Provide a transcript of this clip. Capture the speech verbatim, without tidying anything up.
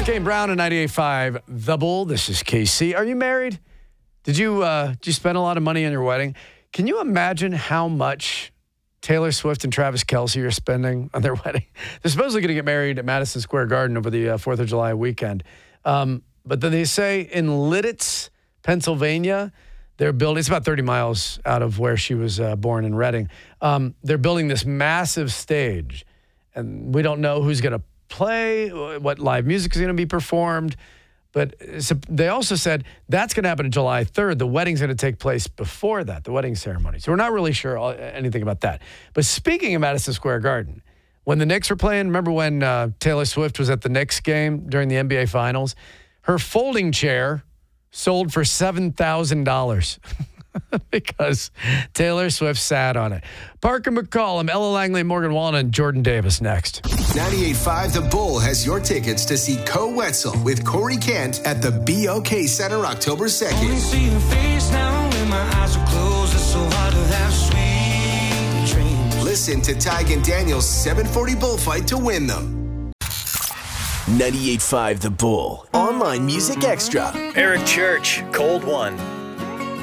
Kane Brown and ninety-eight point five The Bull. This is K C. Are you married? Did you uh, did you spend a lot of money on your wedding? Can you imagine how much Taylor Swift and Travis Kelce are spending on their wedding? They're supposedly going to get married at Madison Square Garden over the uh, fourth of July weekend. Um, but then they say in Lidditz, Pennsylvania, they're building, it's about thirty miles out of where she was uh, born in Reading. Um, they're building this massive stage. And we don't know who's going to play, what live music is going to be performed. But they also said that's going to happen on July third. The wedding's going to take place before that, the wedding ceremony. So we're not really sure anything about that. But speaking of Madison Square Garden, when the Knicks were playing, remember when uh, Taylor Swift was at the Knicks game during the N B A Finals? Her folding chair sold for seven thousand dollars because Taylor Swift sat on it. Parker McCollum, Ella Langley, Morgan Wallen, and Jordan Davis next. ninety-eight point five The Bull has your tickets to see Co Wetzel with Corey Kent at the B O K Center October second. Only see your face now when my eyes are closed. It's so hard to have sweet dreams. Listen to Tig and Daniel's seven forty Bullfight to win them. ninety-eight point five The Bull. Online Music Extra. Eric Church, Cold One.